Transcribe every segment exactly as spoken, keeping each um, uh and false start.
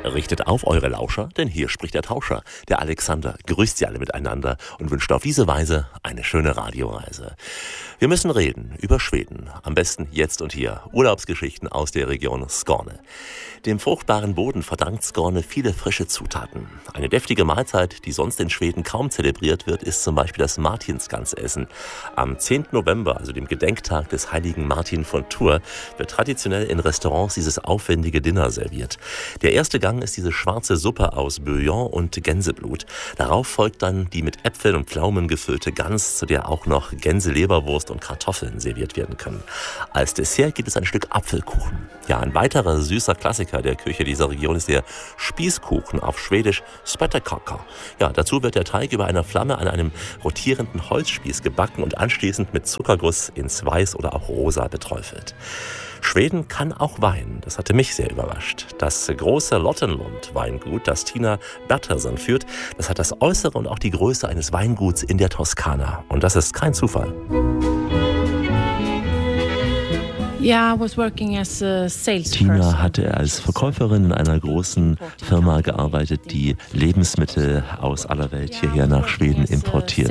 Richtet auf eure Lauscher, denn hier spricht der Tauscher. Der Alexander grüßt sie alle miteinander und wünscht auf diese Weise eine schöne Radioreise. Wir müssen reden über Schweden. Am besten jetzt und hier. Urlaubsgeschichten aus der Region Skåne. Dem fruchtbaren Boden verdankt Skåne viele frische Zutaten. Eine deftige Mahlzeit, die sonst in Schweden kaum zelebriert wird, ist zum Beispiel das Martinsgansessen. Am zehnten November, also dem Gedenktag des heiligen Martin von Tours, wird traditionell in Restaurants dieses aufwendige Dinner serviert. Der erste Gang ist diese schwarze Suppe aus Bouillon und Gänseblut. Darauf folgt dann die mit Äpfeln und Pflaumen gefüllte Gans, zu der auch noch Gänseleberwurst und Kartoffeln serviert werden können. Als Dessert gibt es ein Stück Apfelkuchen. Ja, ein weiterer süßer Klassiker der Küche dieser Region ist der Spießkuchen, auf Schwedisch Spettekaka. Ja, dazu wird der Teig über einer Flamme an einem rotierenden Holzspieß gebacken und anschließend mit Zuckerguss ins Weiß oder auch Rosa beträufelt. Schweden kann auch Wein. Das hatte mich sehr überrascht. Das große Lottenlund-Weingut, das Tina Bertelsen führt, das hat das Äußere und auch die Größe eines Weinguts in der Toskana. Und das ist kein Zufall. Tina hatte als Verkäuferin in einer großen Firma gearbeitet, die Lebensmittel aus aller Welt hierher nach Schweden importiert.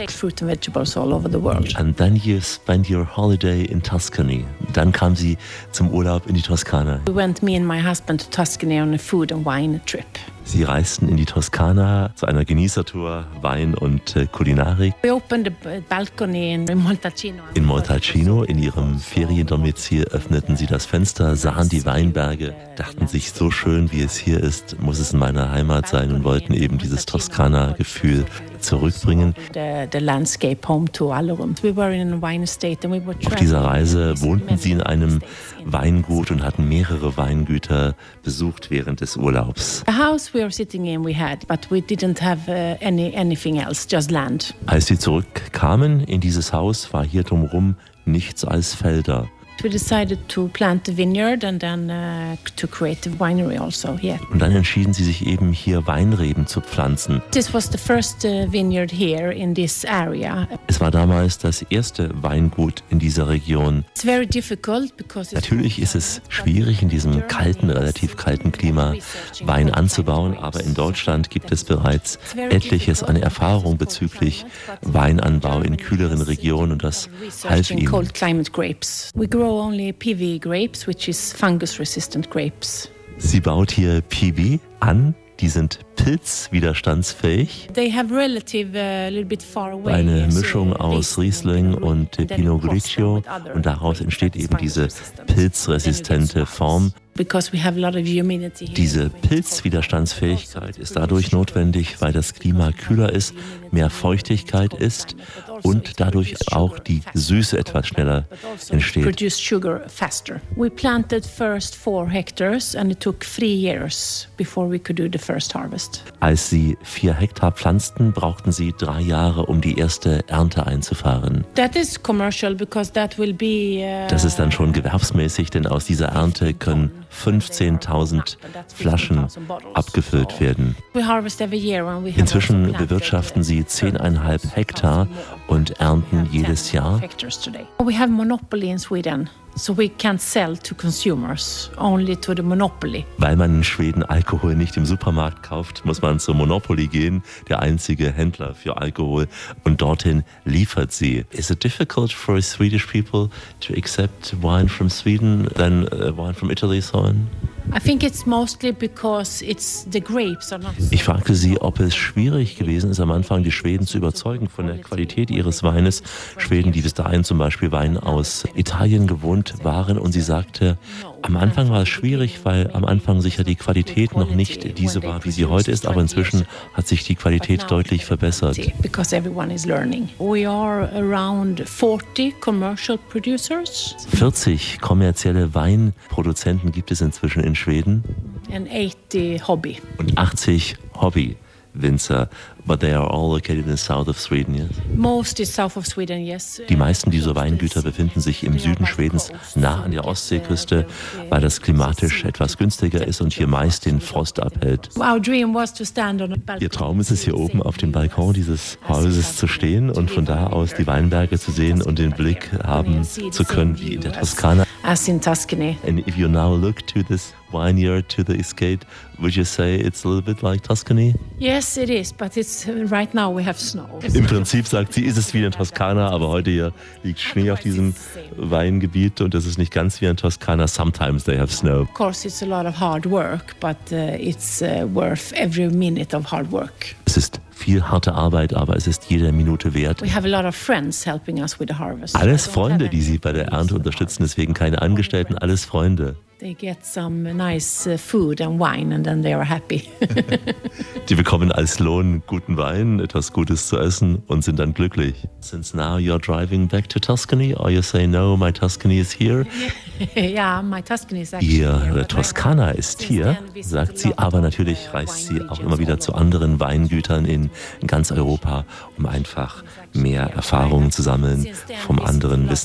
And then you spent your holiday in Tuscany. Dann kam sie zum Urlaub in die Toskana. We went, me and my husband, to Tuscany on a food and wine trip. Sie reisten in die Toskana zu einer Genießertour, Wein und äh, Kulinarik. We opened a balcony in Montalcino. In Montalcino, in ihrem Feriendomizil, öffneten sie das Fenster, sahen die Weinberge, dachten sich, so schön wie es hier ist, muss es in meiner Heimat sein und wollten eben dieses Toskana-Gefühl zurückbringen. The, the landscape home to Allerum. We were in a wine estate and we were Auf dieser Reise wohnten sie in einem Weingut und hatten mehrere Weingüter besucht während des Urlaubs. The house we were sitting in we had, but we didn't have uh, any anything else, just land. Als sie zurückkamen in dieses Haus, war hier drumherum nichts als Felder. We decided to plant a vineyard and then uh, to create a winery also here. Und dann entschieden sie sich eben hier Weinreben zu pflanzen. This was the first uh, vineyard here in this area. Es war damals das erste Weingut in dieser Region. It's very difficult because Natürlich ist es schwierig, in diesem kalten, relativ kalten Klima Wein anzubauen, aber in Deutschland gibt es bereits etliches an Erfahrung bezüglich Weinanbau in kühleren Regionen und das half ihnen. Only P V grapes, which is fungus-resistant grapes. Sie baut hier P V an, die sind pilzwiderstandsfähig. They have relative, uh, little bit far away, Eine Mischung aus Riesling und Pinot Grigio und daraus entsteht eben diese pilzresistente Form. Because we have a lot of humidity here. Diese Pilzwiderstandsfähigkeit ist dadurch notwendig, weil das Klima kühler ist, mehr Feuchtigkeit ist und dadurch auch die Süße etwas schneller entsteht. Produce sugar faster. We planted first four hectares and it took three years before we could do the first harvest. Als sie vier Hektar pflanzten, brauchten sie drei Jahre, um die erste Ernte einzufahren. That is commercial because that will be. Uh, das ist dann schon gewerbsmäßig, denn aus dieser Ernte können fünfzehntausend Flaschen abgefüllt werden. Inzwischen bewirtschaften sie zehneinhalb Hektar und ernten jedes Jahr. We have monopoly in Sweden. So we can't sell to consumers, only to the monopoly. Weil man in Schweden Alkohol nicht im Supermarkt kauft, muss man zur Monopoly gehen, der einzige Händler für Alkohol, und dorthin liefert sie. Is it difficult for Swedish people to accept wine from Sweden than uh, wine from Italy, so on? I think it's mostly because it's the grapes are not. Ich fragte sie, ob es schwierig gewesen ist, am Anfang die Schweden zu überzeugen von der Qualität ihres Weines. Schweden, die bis dahin zum Beispiel Wein aus Italien gewohnt waren, und sie sagte, am Anfang war es schwierig, weil am Anfang sicher die Qualität noch nicht diese war, wie sie heute ist, aber inzwischen hat sich die Qualität deutlich verbessert. Because everyone is learning. We are around forty commercial producers. vierzig kommerzielle Weinproduzenten gibt es inzwischen in Schweden. And eighty hobby. Und achtzig Hobby-Winzer. But they are all located in the south of Sweden, yes? Most is south of Sweden, yes. Die meisten dieser Weingüter befinden sich im Süden Schwedens, nah an der Ostseeküste, weil das klimatisch etwas günstiger ist und hier meist den Frost abhält. Our dream was to stand on a balcony. Ihr Traum ist es, hier oben auf dem Balkon dieses Hauses zu stehen und von da aus die Weinberge zu sehen und den Blick haben zu können wie in der Toskana. As in Tuscany. And if you now look to this vineyard, to the estate, would you say it's a little bit like Tuscany? Yes, it is, but it's right now we have snow. Im Prinzip sagt sie, ist es wie in Toskana, aber heute hier liegt Schnee auf diesem Weingebiet und es ist nicht ganz wie in Toskana. Sometimes they have snow. Of course, it's a lot of hard work, but uh, it's uh, worth every minute of hard work. Es ist viel harte Arbeit, aber es ist jede Minute wert. We have a lot of friends helping us with the harvest. Alles Freunde, die sie bei der Ernte unterstützen, deswegen keine Angestellten, alles Freunde. They get some nice uh, food and wine and then they are happy. Die bekommen als Lohn guten Wein, etwas Gutes zu essen und sind dann glücklich. Since now you're driving back to Tuscany, or you say no, my Tuscany is here? Yeah, my Tuscany is actually Ihre here. Toskana ist hier, sagt sie, aber natürlich reist sie auch immer wieder zu anderen Weingütern in ganz Europa, um einfach mehr Erfahrungen zu sammeln, vom anderen Wissen